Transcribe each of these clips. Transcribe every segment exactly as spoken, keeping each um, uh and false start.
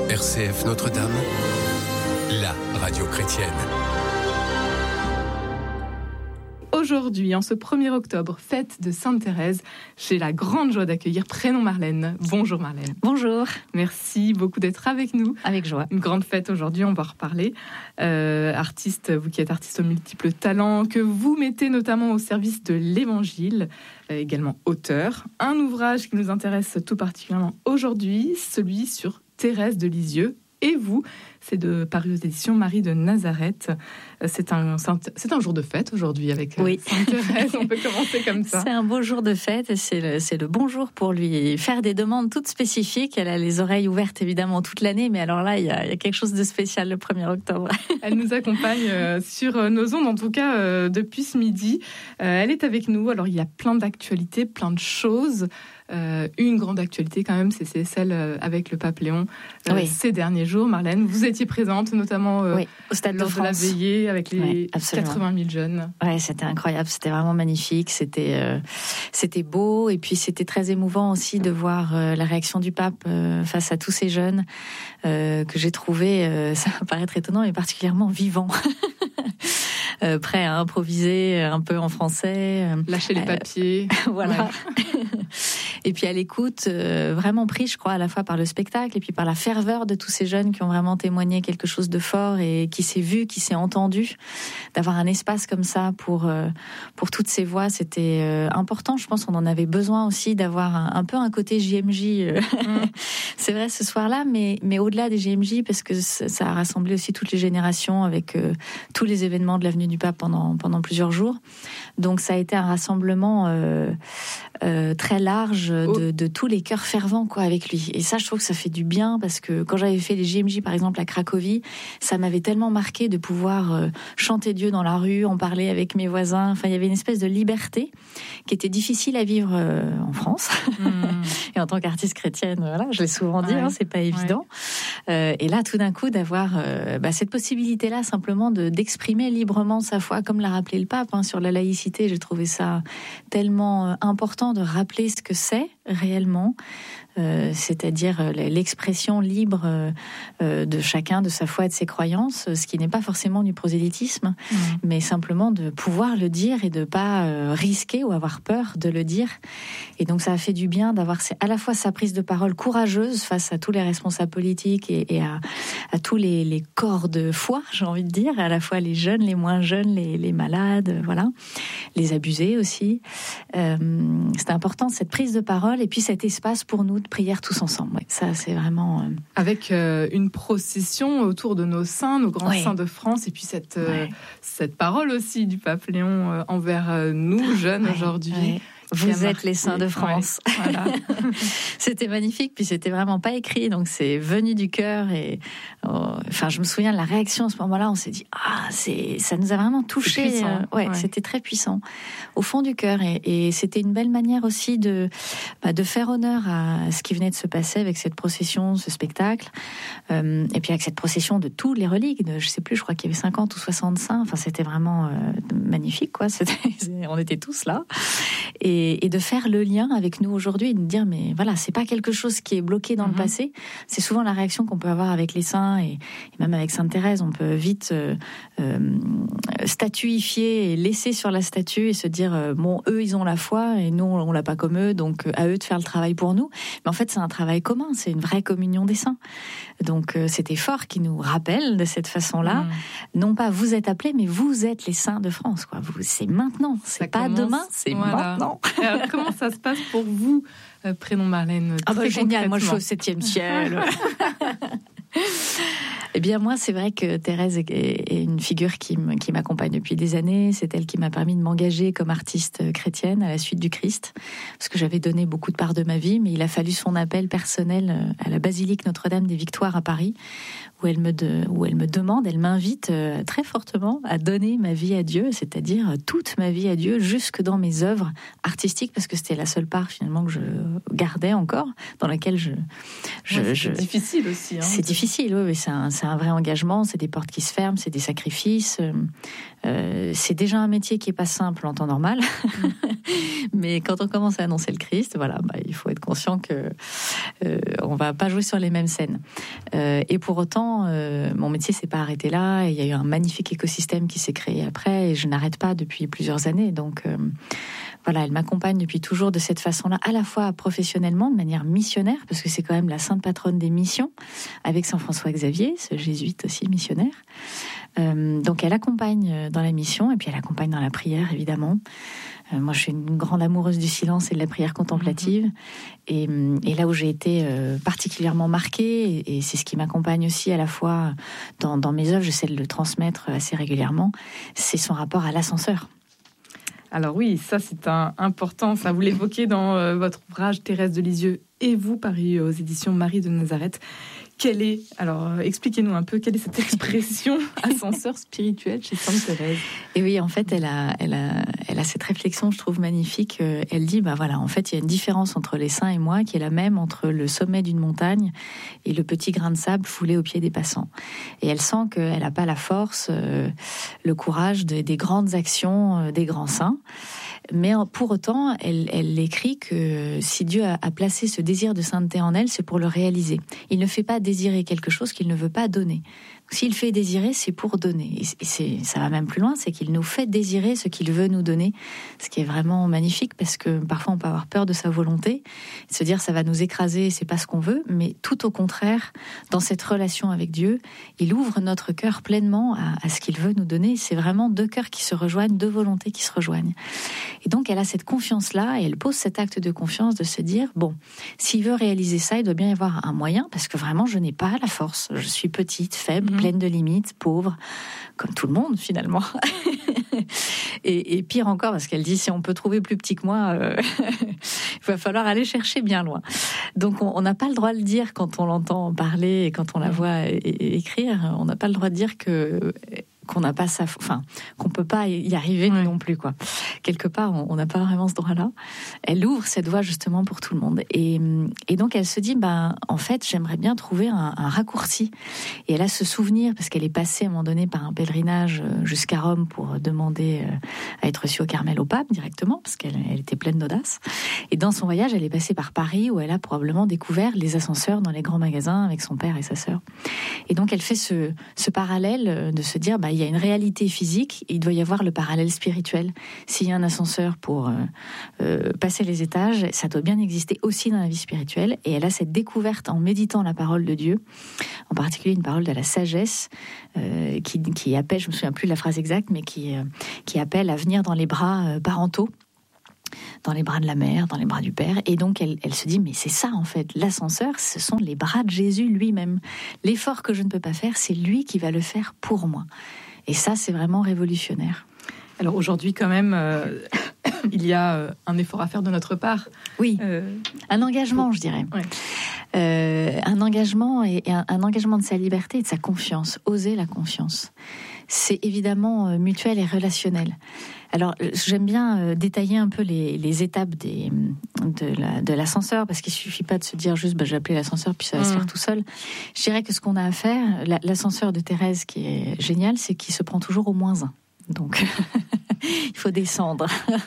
R C F Notre-Dame, la radio chrétienne. Aujourd'hui, en ce premier octobre, fête de Sainte-Thérèse, j'ai la grande joie d'accueillir Prénom Marlène. Bonjour Marlène. Bonjour. Merci beaucoup d'être avec nous. Avec joie. Une grande fête aujourd'hui, on va en reparler. Euh, artiste, vous qui êtes artiste aux multiples talents, que vous mettez notamment au service de l'Évangile, euh, également auteur. Un ouvrage qui nous intéresse tout particulièrement aujourd'hui, celui sur Thérèse de Lisieux. Et vous, c'est de paru aux éditions Marie de Nazareth. C'est un, c'est un jour de fête aujourd'hui avec oui. Sainte-Thérèse. On peut commencer comme ça. C'est un beau jour de fête et c'est le, c'est le bon jour pour lui faire des demandes toutes spécifiques. Elle a les oreilles ouvertes évidemment toute l'année, mais alors là, il y a, il y a quelque chose de spécial le premier octobre. Elle nous accompagne sur nos ondes, en tout cas depuis ce midi. Elle est avec nous. Alors, il y a plein d'actualités, plein de choses. Euh, une grande actualité quand même, c'est, c'est celle avec le pape Léon euh, oui. ces derniers jours. Marlène, vous étiez présente notamment euh, oui, au Stade lors de, de la veillée avec les oui, quatre-vingt mille jeunes. Ouais, c'était incroyable, c'était vraiment magnifique, c'était euh, c'était beau et puis c'était très émouvant aussi de voir euh, la réaction du pape euh, face à tous ces jeunes euh, que j'ai trouvé, euh, ça va paraître étonnant, mais particulièrement vivant. Euh, prêt à improviser un peu en français. Lâcher les papiers. Euh, voilà. Ouais. Et puis à l'écoute, euh, vraiment pris, je crois, à la fois par le spectacle et puis par la ferveur de tous ces jeunes qui ont vraiment témoigné quelque chose de fort et qui s'est vu, qui s'est entendu. D'avoir un espace comme ça pour, euh, pour toutes ces voix, c'était euh, important. Je pense qu'on en avait besoin aussi d'avoir un, un peu un côté J M J. Euh, mm. C'est vrai ce soir-là, mais, mais au-delà des J M J, parce que ça, ça a rassemblé aussi toutes les générations avec euh, tous les événements de l'avenue du Pape pendant, pendant plusieurs jours. Donc ça a été un rassemblement euh, euh, très large de, de tous les cœurs fervents quoi, avec lui. Et ça, je trouve que ça fait du bien parce que quand j'avais fait les J M J, par exemple, à Cracovie, ça m'avait tellement marqué de pouvoir euh, chanter Dieu dans la rue, en parler avec mes voisins. Enfin, il y avait une espèce de liberté qui était difficile à vivre euh, en France. Mmh. Et en tant qu'artiste chrétienne, voilà, je l'ai souvent dit, ouais. hein, c'est pas évident. Ouais. Euh, et là, tout d'un coup, d'avoir euh, bah, cette possibilité-là, simplement de, d'exprimer librement sa foi, comme l'a rappelé le pape hein, sur la laïcité, j'ai trouvé ça tellement important de rappeler ce que c'est réellement, euh, c'est-à-dire l'expression libre euh, de chacun, de sa foi et de ses croyances, ce qui n'est pas forcément du prosélytisme, mmh. mais simplement de pouvoir le dire et de pas euh, risquer ou avoir peur de le dire. Et donc ça a fait du bien d'avoir à la fois sa prise de parole courageuse face à tous les responsables politiques et, et à, à tous les, les corps de foi, j'ai envie de dire, à la fois les jeunes, les moins jeunes, les, les malades, voilà, les abusés aussi. Euh, c'était important cette prise de parole et puis cet espace pour nous de prière tous ensemble. Ouais, ça, c'est vraiment... Euh... Avec euh, une procession autour de nos saints, nos grands ouais. saints de France, et puis cette, euh, ouais. cette parole aussi du pape Léon euh, envers euh, nous, jeunes, ouais, aujourd'hui. Ouais. Vous êtes les saints de France. Ouais, voilà. C'était magnifique, puis c'était vraiment pas écrit, donc c'est venu du cœur. Et oh, enfin, je me souviens de la réaction à ce moment-là. On s'est dit ah, c'est ça nous a vraiment touché. Euh, ouais, ouais, c'était très puissant au fond du cœur, et, et c'était une belle manière aussi de bah, de faire honneur à ce qui venait de se passer avec cette procession, ce spectacle, euh, et puis avec cette procession de tous les reliques. De, je sais plus, je crois qu'il y avait cinquante ou soixante saints. Enfin, c'était vraiment euh, magnifique, quoi. C'était, on était tous là. Et et de faire le lien avec nous aujourd'hui et de dire mais voilà, c'est pas quelque chose qui est bloqué dans mmh. le passé. C'est souvent la réaction qu'on peut avoir avec les saints et, et même avec Sainte Thérèse, on peut vite euh, euh, statuifier et laisser sur la statue et se dire euh, bon, eux ils ont la foi et nous on l'a pas comme eux, donc euh, à eux de faire le travail pour nous. Mais en fait c'est un travail commun, c'est une vraie communion des saints. Donc euh, cet effort qui nous rappelle de cette façon-là, mmh. non pas vous êtes appelés, mais vous êtes les saints de France, quoi. Vous, c'est maintenant, c'est ça pas commence, demain, c'est voilà. maintenant. Alors, comment ça se passe pour vous, euh, Prénom Marlène? Ah bah génial, moi je suis au septième ciel. Eh bien moi, c'est vrai que Thérèse est une figure qui m'accompagne depuis des années. C'est elle qui m'a permis de m'engager comme artiste chrétienne à la suite du Christ, parce que j'avais donné beaucoup de part de ma vie, mais il a fallu son appel personnel à la basilique Notre-Dame des Victoires à Paris, où elle me, de, où elle me demande, elle m'invite très fortement à donner ma vie à Dieu, c'est-à-dire toute ma vie à Dieu, jusque dans mes œuvres artistiques, parce que c'était la seule part finalement que je gardais encore, dans laquelle je... je ouais, c'est je... difficile aussi. Hein, c'est difficile. difficile, oui, c'est un, c'est un vrai engagement, c'est des portes qui se ferment, c'est des sacrifices. Euh, c'est déjà un métier qui n'est pas simple en temps normal. Mais quand on commence à annoncer le Christ, voilà, bah, il faut être conscient que euh, on va pas jouer sur les mêmes scènes. Euh, et pour autant, euh, mon métier s'est pas arrêté là. Il y a eu un magnifique écosystème qui s'est créé après, et je n'arrête pas depuis plusieurs années. Donc euh, voilà, elle m'accompagne depuis toujours de cette façon-là, à la fois professionnellement, de manière missionnaire, parce que c'est quand même la sainte patronne des missions, avec Saint François Xavier, ce jésuite aussi missionnaire. Euh, donc elle accompagne dans la mission, et puis elle accompagne dans la prière, évidemment. Euh, moi, je suis une grande amoureuse du silence et de la prière contemplative. Mmh. Et, et là où j'ai été euh, particulièrement marquée, et, et c'est ce qui m'accompagne aussi à la fois dans, dans mes œuvres, j'essaie de le transmettre assez régulièrement, c'est son rapport à l'ascenseur. Alors oui, ça c'est un, important, ça vous l'évoquez dans euh, votre ouvrage Thérèse de Lisieux et vous, paru aux éditions Marie de Nazareth. Quelle est, alors euh, expliquez-nous un peu, quelle est cette expression ascenseur spirituel chez Sainte Thérèse? Et oui, en fait, elle a, elle a, elle a cette réflexion, je trouve magnifique. Elle dit, bah voilà, en fait, il y a une différence entre les saints et moi qui est la même entre le sommet d'une montagne et le petit grain de sable foulé aux pieds des passants. Et elle sent qu'elle n'a pas la force, euh, le courage de, des grandes actions euh, des grands saints. Mais pour autant, elle, elle écrit que si Dieu a, a placé ce désir de sainteté en elle, c'est pour le réaliser. Il ne fait pas désirer quelque chose qu'il ne veut pas donner. S'il fait désirer, c'est pour donner. Et c'est, ça va même plus loin, c'est qu'il nous fait désirer ce qu'il veut nous donner. Ce qui est vraiment magnifique, parce que parfois on peut avoir peur de sa volonté, de se dire ça va nous écraser, c'est pas ce qu'on veut. Mais tout au contraire, dans cette relation avec Dieu, il ouvre notre cœur pleinement à, à ce qu'il veut nous donner. C'est vraiment deux cœurs qui se rejoignent, deux volontés qui se rejoignent. Et donc elle a cette confiance-là, et elle pose cet acte de confiance de se dire, bon, s'il veut réaliser ça, il doit bien y avoir un moyen, parce que vraiment je n'ai pas la force. Je suis petite, faible, pleine de limites, pauvre, comme tout le monde finalement. et, et pire encore, parce qu'elle dit, si on peut trouver plus petit que moi, euh, il va falloir aller chercher bien loin. Donc on n'a pas le droit de le dire quand on l'entend parler et quand on la voit é- é- écrire. On n'a pas le droit de dire que qu'on n'a pas ça, enfin qu'on peut pas y arriver nous non plus, quoi. Quelque part, on n'a pas vraiment ce droit-là. Elle ouvre cette voie justement pour tout le monde, et, et donc elle se dit, ben en fait, j'aimerais bien trouver un, un raccourci. Et elle a ce souvenir, parce qu'elle est passée à un moment donné par un pèlerinage jusqu'à Rome pour demander à être reçue au Carmel au pape directement, parce qu'elle elle était pleine d'audace. Et dans son voyage, elle est passée par Paris, où elle a probablement découvert les ascenseurs dans les grands magasins avec son père et sa sœur. Et donc elle fait ce, ce parallèle de se dire, bah, il y a une réalité physique, il doit y avoir le parallèle spirituel. S'il y a un ascenseur pour euh, euh, passer les étages, ça doit bien exister aussi dans la vie spirituelle. Et elle a cette découverte en méditant la parole de Dieu, en particulier une parole de la sagesse, euh, qui, qui appelle, je me souviens plus de la phrase exacte, mais qui, euh, qui appelle à venir dans les bras euh, parentaux, dans les bras de la mère, dans les bras du père. Et donc elle, elle se dit, mais c'est ça en fait, l'ascenseur, ce sont les bras de Jésus lui-même. L'effort que je ne peux pas faire, c'est lui qui va le faire pour moi. Et ça, c'est vraiment révolutionnaire. Alors aujourd'hui, quand même, euh, il y a euh, un effort à faire de notre part. Oui, euh, un engagement, pour... je dirais. Ouais. Euh, un engagement et un, un engagement de sa liberté et de sa confiance. Oser la confiance. C'est évidemment mutuel et relationnel. Alors, j'aime bien détailler un peu les, les étapes des, de, la, de l'ascenseur, parce qu'il suffit pas de se dire juste bah, « je vais appeler l'ascenseur, puis ça va mmh. se faire tout seul ». Je dirais que ce qu'on a à faire, l'ascenseur de Thérèse qui est génial, c'est qu'il se prend toujours au moins un. Donc, il faut descendre.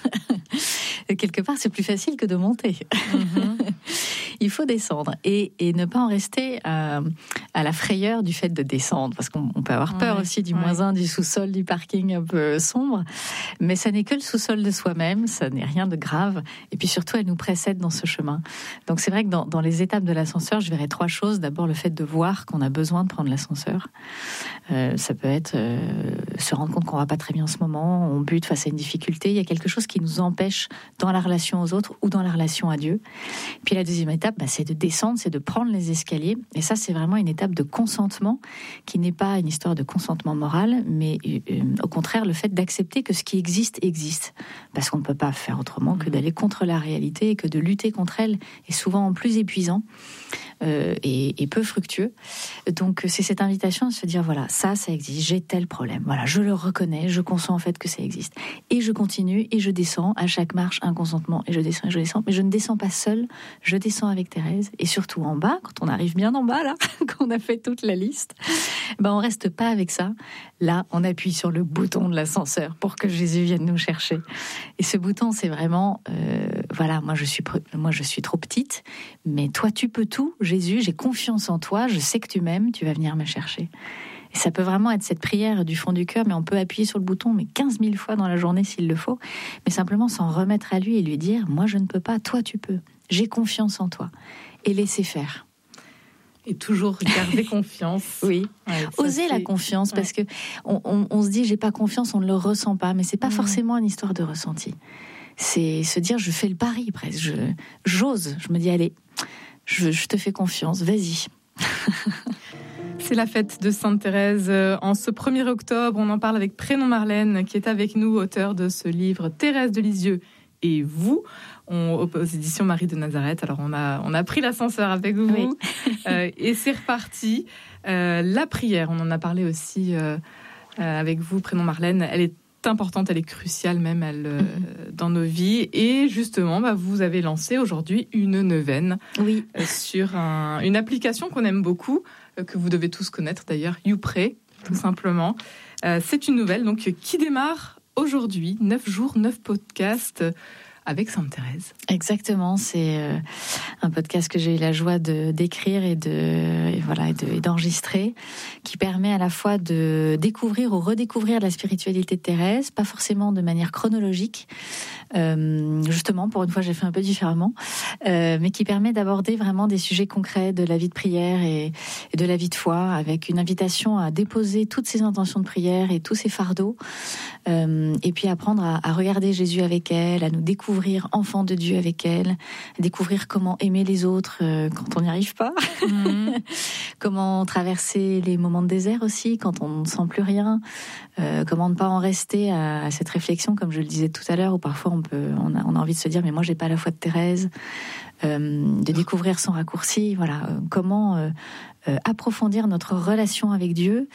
Quelque part, c'est plus facile que de monter. Mmh. Il faut descendre et, et ne pas en rester à, à la frayeur du fait de descendre, parce qu'on peut avoir peur ouais, aussi du ouais. moins un, du sous-sol, du parking un peu sombre, mais ça n'est que le sous-sol de soi-même, ça n'est rien de grave, et puis surtout elle nous précède dans ce chemin. Donc c'est vrai que dans, dans les étapes de l'ascenseur, je verrais trois choses. D'abord, le fait de voir qu'on a besoin de prendre l'ascenseur. Euh, ça peut être euh, se rendre compte qu'on va pas très bien en ce moment, on bute face à une difficulté, il y a quelque chose qui nous empêche dans la relation aux autres ou dans la relation à Dieu. Puis la deuxième étape, bah, c'est de descendre, c'est de prendre les escaliers. Et ça, c'est vraiment une étape de consentement qui n'est pas une histoire de consentement moral, mais euh, au contraire, le fait d'accepter que ce qui existe, existe. Parce qu'on ne peut pas faire autrement que d'aller contre la réalité et que de lutter contre elle est souvent plus épuisant euh, et, et peu fructueux. Donc c'est cette invitation à se dire voilà, ça, ça existe, j'ai tel problème. Voilà, je le reconnais, je consens en fait que ça existe. Et je continue et je descends à chaque marche un consentement et je descends et je descends. Mais je ne descends pas seule, je descends avec Thérèse. Et surtout en bas, quand on arrive bien en bas là, qu'on a fait toute la liste, ben on reste pas avec ça. Là, on appuie sur le bouton de l'ascenseur pour que Jésus vienne nous chercher. Et ce bouton, c'est vraiment, euh, voilà, moi je suis, moi je suis trop petite, mais toi tu peux tout, Jésus. J'ai confiance en toi. Je sais que tu m'aimes. Tu vas venir me chercher. Et ça peut vraiment être cette prière du fond du cœur, mais on peut appuyer sur le bouton, mais quinze mille fois dans la journée s'il le faut. Mais simplement s'en remettre à lui et lui dire, moi je ne peux pas, toi tu peux. J'ai confiance en toi. Et laisser faire. Et toujours garder confiance. Oui. Ouais, Oser la confiance, ouais. Parce que on, on, on se dit j'ai pas confiance, on ne le ressent pas, mais c'est pas mmh. forcément une histoire de ressenti. C'est se dire je fais le pari presque, je, j'ose, je me dis allez, je, je te fais confiance, vas-y. C'est la fête de Sainte Thérèse en ce premier octobre. On en parle avec Prénom Marlène qui est avec nous, auteur de ce livre Thérèse de Lisieux et vous, on, aux éditions Marie de Nazareth. Alors on a, on a pris l'ascenseur avec vous oui. euh, et c'est reparti. Euh, la prière, on en a parlé aussi euh, avec vous, Prénom Marlène. Elle est importante, elle est cruciale même elle, euh, mm-hmm. dans nos vies. Et justement, bah, vous avez lancé aujourd'hui une neuvaine oui. euh, sur un, une application qu'on aime beaucoup, euh, que vous devez tous connaître d'ailleurs, YouPray, tout simplement. Euh, c'est une nouvelle donc, qui démarre aujourd'hui, neuf jours, neuf podcasts avec Sainte Thérèse. Exactement, c'est euh, un podcast que j'ai eu la joie de d'écrire et de et voilà et, de, et d'enregistrer, qui permet à la fois de découvrir ou redécouvrir la spiritualité de Thérèse, pas forcément de manière chronologique, euh, justement pour une fois j'ai fait un peu différemment, euh, mais qui permet d'aborder vraiment des sujets concrets de la vie de prière et, et de la vie de foi, avec une invitation à déposer toutes ses intentions de prière et tous ses fardeaux, euh, et puis apprendre à, à regarder Jésus avec elle, à nous découvrir découvrir enfant de Dieu avec elle, découvrir comment aimer les autres euh, quand on n'y arrive pas, mmh. comment traverser les moments de désert aussi quand on ne sent plus rien, euh, comment ne pas en rester à, à cette réflexion, comme je le disais tout à l'heure, où parfois on peut, on a, on a envie de se dire mais moi j'ai pas la foi de Thérèse, euh, de découvrir son raccourci, voilà, euh, comment euh, euh, approfondir notre relation avec Dieu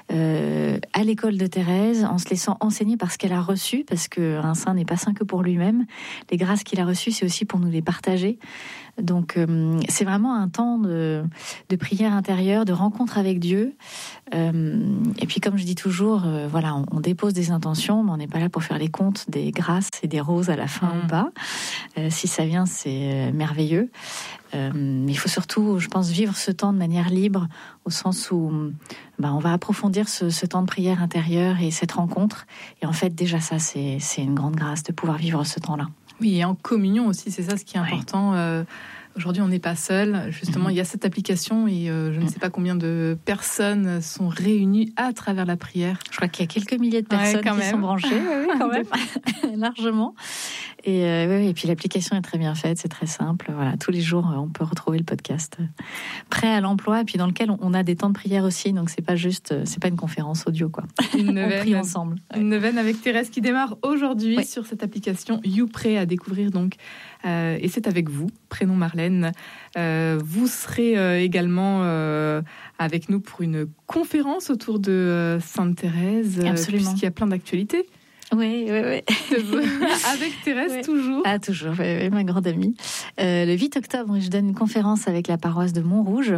euh, à l'école de Thérèse, en se laissant enseigner par ce qu'elle a reçu, parce qu'un saint n'est pas saint que pour lui-même. Les grâces qu'il a reçues, c'est aussi pour nous les partager. Donc, euh, c'est vraiment un temps de, de prière intérieure, de rencontre avec Dieu. Euh, et puis, comme je dis toujours, euh, voilà, on, on dépose des intentions, mais on n'est pas là pour faire les comptes des grâces et des roses à la fin mmh. ou pas. Euh, si ça vient, c'est merveilleux. Euh, mais il faut surtout, je pense, vivre ce temps de manière libre, au sens où ben, on va approfondir ce, ce temps de prière intérieure et cette rencontre. Et en fait, déjà ça, c'est, c'est une grande grâce de pouvoir vivre ce temps-là. Oui, et en communion aussi, c'est ça ce qui est important. Ouais. Euh, aujourd'hui, on n'est pas seul. Justement, mmh. il y a cette application et euh, je ne sais pas combien de personnes sont réunies à travers la prière. Je crois qu'il y a quelques milliers de personnes ouais, qui même. sont branchées, oui, oui, quand même, largement. Et, euh, oui, et puis l'application est très bien faite, c'est très simple. Voilà, tous les jours, on peut retrouver le podcast prêt à l'emploi, et puis dans lequel on a des temps de prière aussi. Donc c'est pas juste, c'est pas une conférence audio, quoi. Une neuvaine, on prie ensemble. Une neuvaine avec Thérèse qui démarre aujourd'hui oui. sur cette application YouPray à découvrir donc. Euh, et c'est avec vous, Prénom Marlène. Euh, vous serez euh, également euh, avec nous pour une conférence autour de euh, Sainte Thérèse, Absolument. Euh, puisqu'il y a plein d'actualités. Oui, oui, oui. Avec Thérèse, oui. toujours. Ah, toujours, oui, oui, ma grande amie. Euh, le huit octobre, je donne une conférence avec la paroisse de Montrouge,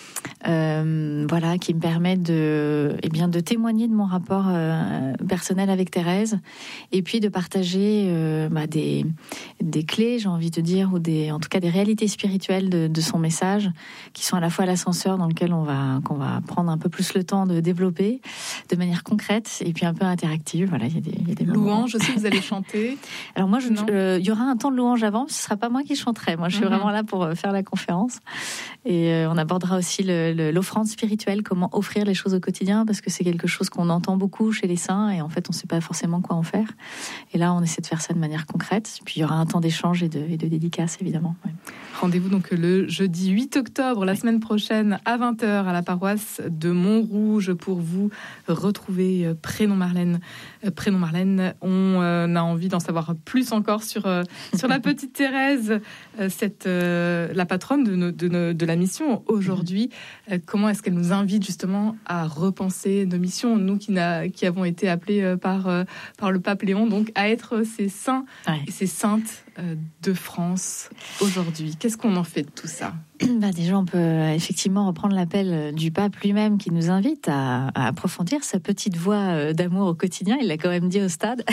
euh, voilà, qui me permet de, eh bien, de témoigner de mon rapport euh, personnel avec Thérèse, et puis de partager euh, bah, des, des clés, j'ai envie de dire, ou des, en tout cas des réalités spirituelles de, de son message, qui sont à la fois l'ascenseur dans lequel on va, qu'on va prendre un peu plus le temps de développer, de manière concrète, et puis un peu interactive. Voilà, il y a des, il y a des louange aussi, vous allez chanter. Alors moi, il euh, y aura un temps de louange avant, ce ne sera pas moi qui chanterai. Moi, je suis mm-hmm. vraiment là pour euh, faire la conférence. Et euh, on abordera aussi le, le, l'offrande spirituelle, comment offrir les choses au quotidien, parce que c'est quelque chose qu'on entend beaucoup chez les saints, et en fait, on ne sait pas forcément quoi en faire. Et là, on essaie de faire ça de manière concrète. Puis il y aura un temps d'échange et de, et de dédicace, évidemment. Ouais. Rendez-vous donc le jeudi huit octobre, la semaine prochaine, à vingt heures, à la paroisse de Montrouge, pour vous retrouver Prénom Marlène. Prénom Marlène, on a envie d'en savoir plus encore sur, sur la petite Thérèse, cette, la patronne de, nos, de, nos, de la mission aujourd'hui. Comment est-ce qu'elle nous invite justement à repenser nos missions, nous qui, n'a, qui avons été appelés par, par le pape Léon, donc à être ces saints ouais. et ces saintes de France aujourd'hui. Qu'est-ce qu'on en fait de tout ça ? Bah déjà, on peut effectivement reprendre l'appel du pape lui-même qui nous invite à, à approfondir sa petite voix d'amour au quotidien. Il l'a quand même dit au stade.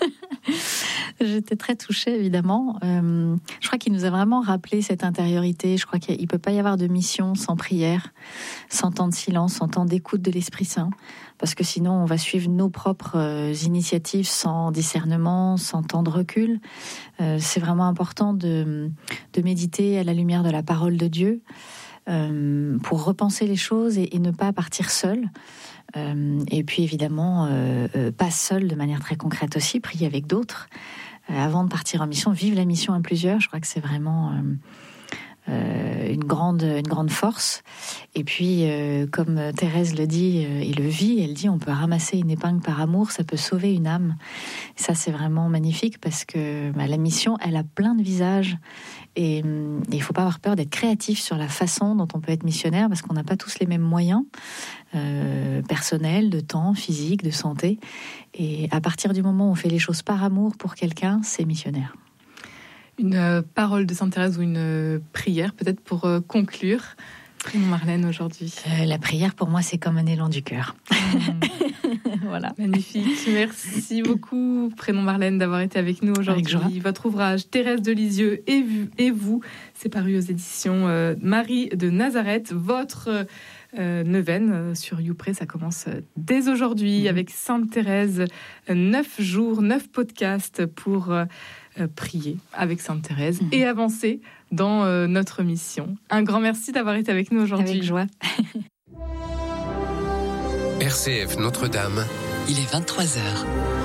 J'étais très touchée, évidemment. Euh, je crois qu'il nous a vraiment rappelé cette intériorité. Je crois qu'il ne peut pas y avoir de mission sans prière, sans temps de silence, sans temps d'écoute de l'Esprit Saint. Parce que sinon, on va suivre nos propres euh, initiatives sans discernement, sans temps de recul. Euh, c'est vraiment important de, de méditer à la lumière de la parole de Dieu euh, pour repenser les choses et, et ne pas partir seul. Euh, et puis évidemment, euh, euh, pas seul de manière très concrète aussi, prier avec d'autres. Euh, avant de partir en mission, vivre la mission à plusieurs, je crois que c'est vraiment... Euh, Euh, une grande, une grande force. Et puis, euh, comme Thérèse le dit euh, et le vit, elle dit on peut ramasser une épingle par amour, ça peut sauver une âme. Et ça, c'est vraiment magnifique parce que bah, la mission, elle a plein de visages. Et il ne faut pas avoir peur d'être créatif sur la façon dont on peut être missionnaire parce qu'on n'a pas tous les mêmes moyens euh, personnels, de temps, physique, de santé. Et à partir du moment où on fait les choses par amour pour quelqu'un, c'est missionnaire. Une euh, parole de Sainte Thérèse ou une euh, prière, peut-être pour euh, conclure, Prénom Marlène aujourd'hui. Euh, la prière, pour moi, c'est comme un élan du cœur. Mmh. Voilà. Magnifique. Merci beaucoup, Prénom Marlène, d'avoir été avec nous aujourd'hui. Votre ouvrage, Thérèse de Lisieux et, et vous, c'est paru aux éditions euh, Marie de Nazareth. Votre euh, neuvaine euh, sur YouPress, ça commence dès aujourd'hui mmh. avec Sainte Thérèse. Neuf jours, neuf podcasts pour... Euh, Euh, prier avec Sainte Thérèse mmh. et avancer dans euh, notre mission. Un grand merci d'avoir été avec nous aujourd'hui. Avec joie. R C F Notre-Dame. Il est vingt-trois heures.